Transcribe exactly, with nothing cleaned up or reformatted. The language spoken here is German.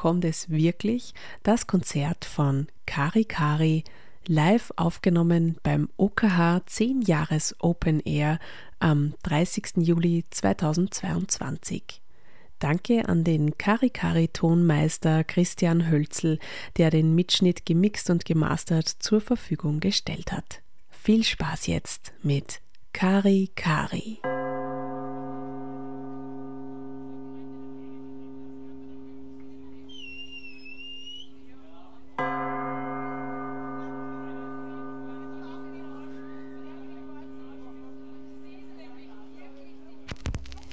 kommt es wirklich? Das Konzert von Kari Kari, live aufgenommen beim O K H zehn Jahres Open Air am dreißigsten Juli zweitausendzweiundzwanzig. Danke an den Kari Kari Tonmeister Christian Hölzl, der den Mitschnitt gemixt und gemastert zur Verfügung gestellt hat. Viel Spaß jetzt mit Kari Kari.